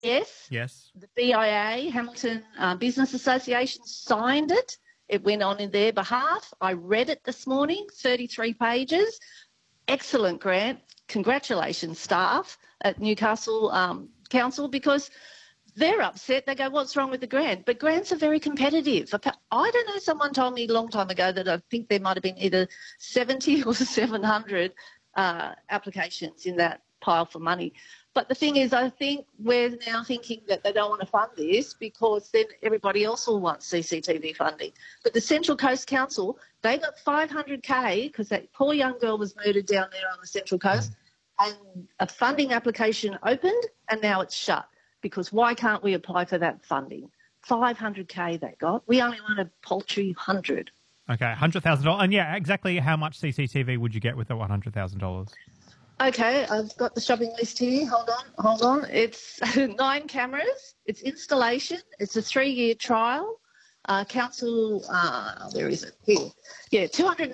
Yes. Yes. The BIA, Hamilton Business Association, signed it. It went on in their behalf. I read it this morning, 33 pages. Excellent grant. Congratulations, staff at Newcastle Council, because they're upset. They go, what's wrong with the grant? But grants are very competitive. I don't know, someone told me a long time ago that I think there might have been either 70 or 700 applications in that pile for money. But the thing is, I think we're now thinking that they don't want to fund this because then everybody else will want CCTV funding. But the Central Coast Council, they got $500K because that poor young girl was murdered down there on the Central Coast, and a funding application opened and now it's shut. Because why can't we apply for that funding? $500K they got. We only want a paltry 100. Okay, $100,000. And yeah, exactly how much CCTV would you get with the $100,000? Okay, I've got the shopping list here. Hold on. It's 9 cameras. It's installation. It's a 3-year trial. Council, where is it? Here. Yeah,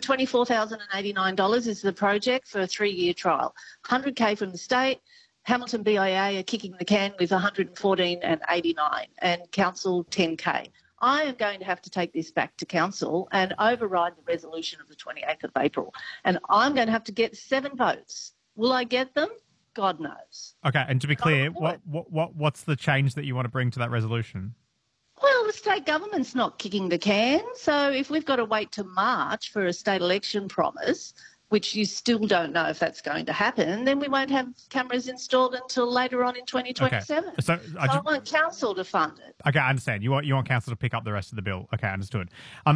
$224,089 is the project for a 3-year trial. $100K from the state. Hamilton BIA are kicking the can with $114,089 and council $10K. I am going to have to take this back to council and override the resolution of the 28th of April. And I'm going to have to get 7 votes. Will I get them? God knows. Okay, and to be clear, what's the change that you want to bring to that resolution? Well, the state government's not kicking the can. So if we've got to wait to March for a state election promise, which you still don't know if that's going to happen, then we won't have cameras installed until later on in 2027. Okay. So I want council to fund it. Okay, I understand. You want council to pick up the rest of the bill. Okay, understood.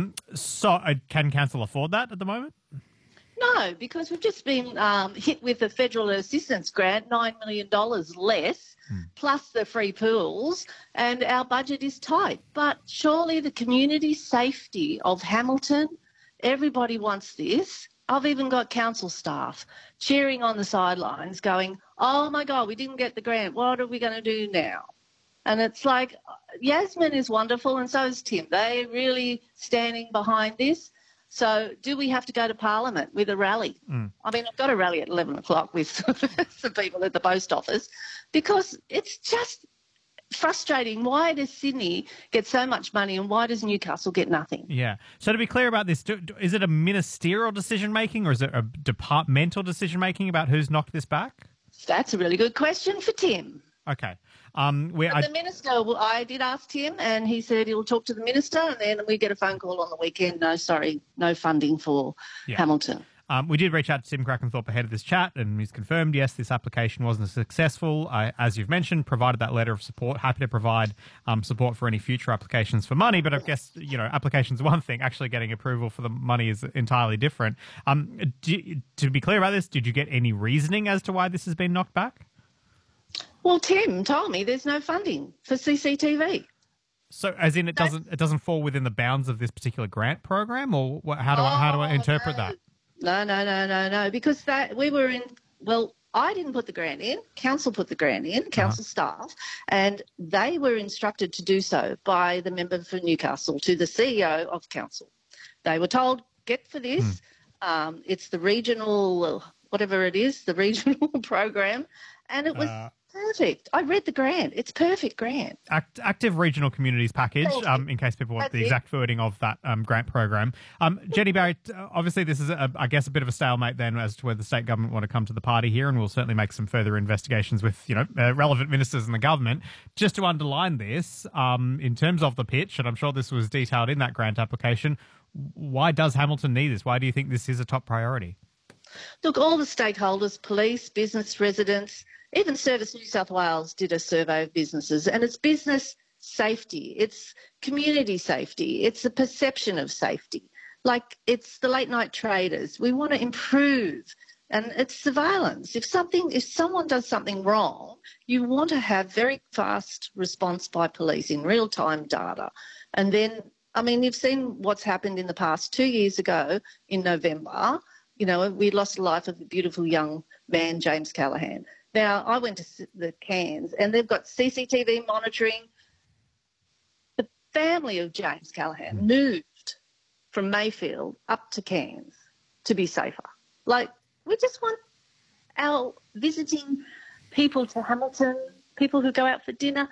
Can council afford that at the moment? No, because we've just been hit with a federal assistance grant, $9 million less, plus the free pools, and our budget is tight. But surely the community safety of Hamilton, everybody wants this. I've even got council staff cheering on the sidelines going, oh, my God, we didn't get the grant. What are we going to do now? And it's like, Yasmin is wonderful and so is Tim. They're really standing behind this. So do we have to go to Parliament with a rally? I mean, I've got a rally at 11 o'clock with some people at the post office because it's just frustrating. Why does Sydney get so much money and why does Newcastle get nothing? Yeah. So to be clear about this, is it a ministerial decision-making or is it a departmental decision-making about who's knocked this back? That's a really good question for Tim. Okay. The minister, I did ask Tim and he said he'll talk to the minister and then we get a phone call on the weekend. No, sorry, no funding for Hamilton. We did reach out to Tim Crackenthorpe ahead of this chat and he's confirmed, yes, this application wasn't successful. As you've mentioned, provided that letter of support, happy to provide support for any future applications for money. But I guess, applications are one thing. Actually getting approval for the money is entirely different. To be clear about this, did you get any reasoning as to why this has been knocked back? Well, Tim told me there's no funding for CCTV. So, as in, it doesn't fall within the bounds of this particular grant program, or how do I interpret that? No. Because we were in. Well, I didn't put the grant in. Council put the grant in. Council staff, and they were instructed to do so by the member for Newcastle to the CEO of council. They were told, get for this. It's the regional, whatever it is, the regional program, and it was. Perfect. I read the grant. It's perfect grant. Active Regional Communities Package, in case people want the exact wording of that grant program. Jenny Barry, obviously this is, I guess, a bit of a stalemate then as to whether the state government want to come to the party here, and we'll certainly make some further investigations with, relevant ministers in the government. Just to underline this, in terms of the pitch, and I'm sure this was detailed in that grant application, why does Hamilton need this? Why do you think this is a top priority? Look, all the stakeholders, police, business, residents, even Service New South Wales did a survey of businesses, and it's business safety, it's community safety, it's the perception of safety. Like, it's the late night traders. We want to improve, and it's surveillance. If someone does something wrong, you want to have very fast response by police in real-time data. And then, I mean, you've seen what's happened in the past. 2 years ago in November, we lost the life of a beautiful young man, James Callaghan. Now, I went to the Cairns and they've got CCTV monitoring. The family of James Callaghan moved from Mayfield up to Cairns to be safer. Like, we just want our visiting people to Hamilton, people who go out for dinner,